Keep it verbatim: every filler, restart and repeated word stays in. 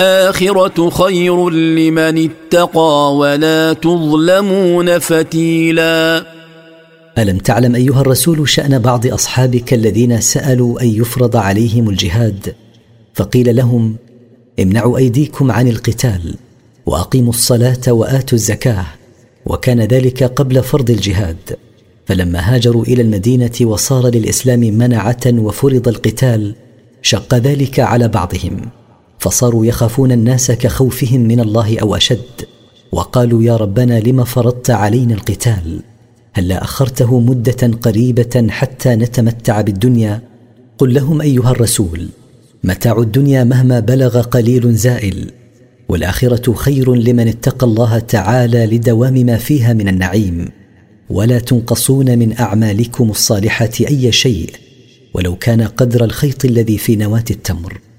الآخرة خير لمن اتقى ولا تظلمون فتيلا. ألم تعلم أيها الرسول شأن بعض أصحابك الذين سألوا أن يفرض عليهم الجهاد فقيل لهم امنعوا أيديكم عن القتال وأقيموا الصلاة وآتوا الزكاة، وكان ذلك قبل فرض الجهاد. فلما هاجروا إلى المدينة وصار للإسلام منعة وفرض القتال شق ذلك على بعضهم، فصاروا يخافون الناس كخوفهم من الله أو أشد، وقالوا يا ربنا لما فرضت علينا القتال؟ هلا أخرته مدة قريبة حتى نتمتع بالدنيا؟ قل لهم أيها الرسول متاع الدنيا مهما بلغ قليل زائل، والآخرة خير لمن اتقى الله تعالى لدوام ما فيها من النعيم، ولا تنقصون من أعمالكم الصالحة أي شيء ولو كان قدر الخيط الذي في نواة التمر.